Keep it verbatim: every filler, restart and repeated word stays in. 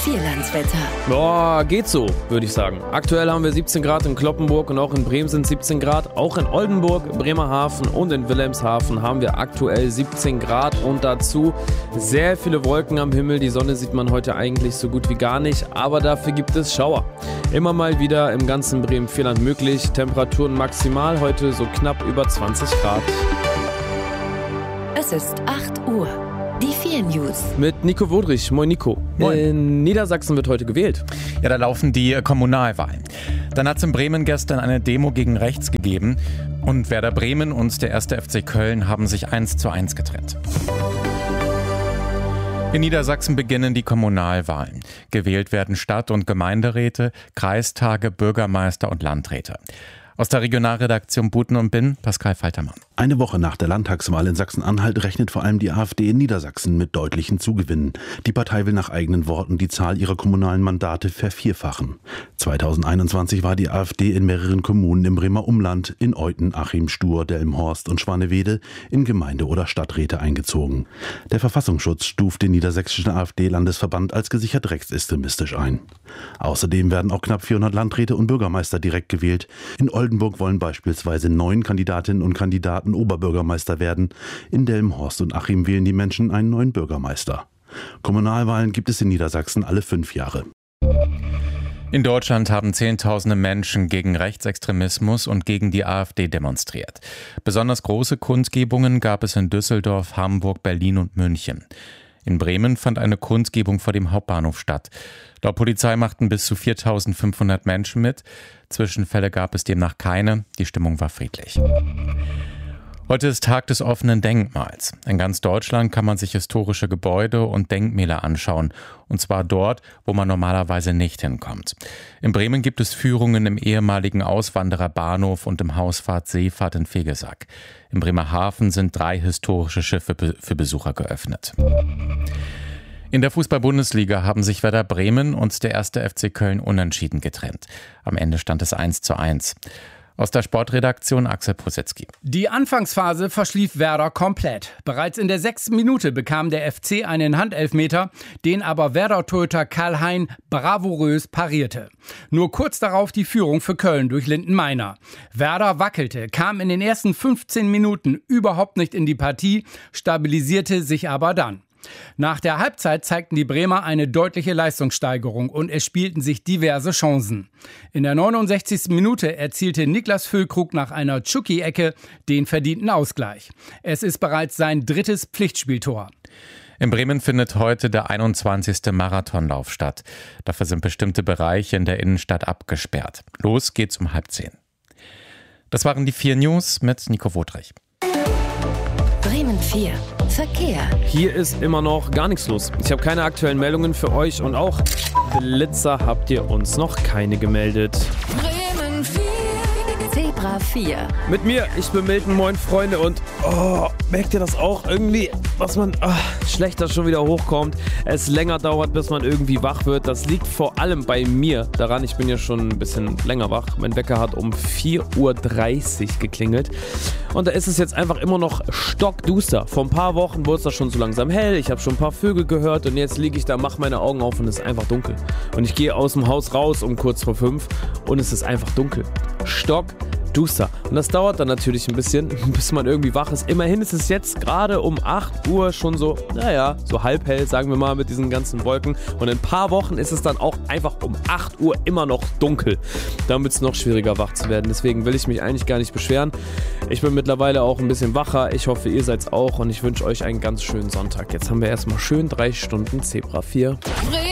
Vierlandswetter. Boah, geht so, würde ich sagen. Aktuell haben wir siebzehn Grad in Cloppenburg und auch in Bremen sind siebzehn Grad. Auch in Oldenburg, Bremerhaven und in Wilhelmshaven haben wir aktuell siebzehn Grad und dazu sehr viele Wolken am Himmel. Die Sonne sieht man heute eigentlich so gut wie gar nicht, aber dafür gibt es Schauer. Immer mal wieder im ganzen Bremen-Vierland möglich. Temperaturen maximal heute so knapp über zwanzig Grad. Es ist acht Uhr. Die vier News. Mit Nico Wodrich. Moin Nico. Moin. In Niedersachsen wird heute gewählt. Ja, da laufen die Kommunalwahlen. Dann hat es in Bremen gestern eine Demo gegen rechts gegeben. Und Werder Bremen und der erste F C Köln haben sich eins zu eins getrennt. In Niedersachsen beginnen die Kommunalwahlen. Gewählt werden Stadt- und Gemeinderäte, Kreistage, Bürgermeister und Landräte. Aus der Regionalredaktion Buten und Bin, Pascal Faltermann. Eine Woche nach der Landtagswahl in Sachsen-Anhalt rechnet vor allem die AfD in Niedersachsen mit deutlichen Zugewinnen. Die Partei will nach eigenen Worten die Zahl ihrer kommunalen Mandate vervierfachen. zweitausendeinundzwanzig war die AfD in mehreren Kommunen im Bremer Umland, in Euthen, Achim, Stur, Delmenhorst und Schwanewede, in Gemeinde- oder Stadträte eingezogen. Der Verfassungsschutz stuft den niedersächsischen AfD-Landesverband als gesichert rechtsextremistisch ein. Außerdem werden auch knapp vierhundert Landräte und Bürgermeister direkt gewählt. In Oldenburg wollen beispielsweise neun Kandidatinnen und Kandidaten Oberbürgermeister werden. In Delmenhorst und Achim wählen die Menschen einen neuen Bürgermeister. Kommunalwahlen gibt es in Niedersachsen alle fünf Jahre. In Deutschland haben Zehntausende Menschen gegen Rechtsextremismus und gegen die AfD demonstriert. Besonders große Kundgebungen gab es in Düsseldorf, Hamburg, Berlin und München. In Bremen fand eine Kundgebung vor dem Hauptbahnhof statt. Laut Polizei machten bis zu viertausendfünfhundert Menschen mit. Zwischenfälle gab es demnach keine. Die Stimmung war friedlich. Heute ist Tag des offenen Denkmals. In ganz Deutschland kann man sich historische Gebäude und Denkmäler anschauen. Und zwar dort, wo man normalerweise nicht hinkommt. In Bremen gibt es Führungen im ehemaligen Auswandererbahnhof und im Haus Fahrt Seefahrt in Vegesack. In Bremerhaven sind drei historische Schiffe für Besucher geöffnet. In der Fußball-Bundesliga haben sich Werder Bremen und der erste F C Köln unentschieden getrennt. Am Ende stand es eins zu eins. Aus der Sportredaktion Axel Prosetzky. Die Anfangsphase verschlief Werder komplett. Bereits in der sechsten Minute bekam der F C einen Handelfmeter, den aber Werder-Torhüter Karl-Hein bravourös parierte. Nur kurz darauf die Führung für Köln durch Lindenmeiner. Werder wackelte, kam in den ersten fünfzehn Minuten überhaupt nicht in die Partie, stabilisierte sich aber dann. Nach der Halbzeit zeigten die Bremer eine deutliche Leistungssteigerung und es spielten sich diverse Chancen. In der neunundsechzigsten Minute erzielte Niklas Füllkrug nach einer Tschuki-Ecke den verdienten Ausgleich. Es ist bereits sein drittes Pflichtspieltor. In Bremen findet heute der einundzwanzigste Marathonlauf statt. Dafür sind bestimmte Bereiche in der Innenstadt abgesperrt. Los geht's um halb zehn. Das waren die vier News mit Nico Wodrich. Bremen vier. Verkehr. Hier ist immer noch gar nichts los. Ich habe keine aktuellen Meldungen für euch und auch Blitzer habt ihr uns noch keine gemeldet. Bremen vier. Zebra vier. Mit mir, ich bin Milton, moin Freunde und oh, merkt ihr das auch irgendwie, was man oh, schlechter schon wieder hochkommt, es länger dauert, bis man irgendwie wach wird. Das liegt vor allem bei mir daran, ich bin ja schon ein bisschen länger wach. Mein Wecker hat um vier Uhr dreißig geklingelt und da ist es jetzt einfach immer noch stockduster. Vor ein paar Wochen wurde es da schon so langsam hell, ich habe schon ein paar Vögel gehört und jetzt liege ich da, mache meine Augen auf und es ist einfach dunkel. Und ich gehe aus dem Haus raus um kurz vor fünf und es ist einfach dunkel. Stock duster. Und das dauert dann natürlich ein bisschen, bis man irgendwie wach ist. Immerhin ist es jetzt gerade um acht Uhr schon so, naja, so halb hell, sagen wir mal, mit diesen ganzen Wolken. Und in ein paar Wochen ist es dann auch einfach um acht Uhr immer noch dunkel. Dann wird es noch schwieriger, wach zu werden. Deswegen will ich mich eigentlich gar nicht beschweren. Ich bin mittlerweile auch ein bisschen wacher. Ich hoffe, ihr seid's auch. Und ich wünsche euch einen ganz schönen Sonntag. Jetzt haben wir erstmal schön drei Stunden Zebra vier.